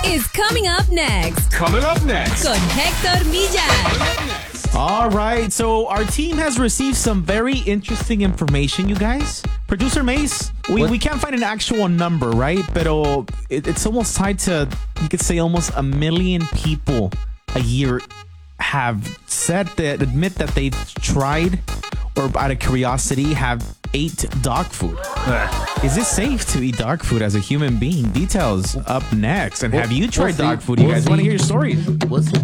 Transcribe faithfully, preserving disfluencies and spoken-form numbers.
is coming up next. Coming up next. Con Hector Millan. All right, so our team has received some very interesting information, you guys. Producer Mace, we, we can't find an actual number, right? But it, it's almost tied to, you could say, almost a million people a year have said that, admit that they've tried or out of curiosity have ate dog food. Is it safe to eat dog food as a human being? Details up next. And have you tried we'll dog see. food? You We'll guys see. want to hear your stories? We'll see.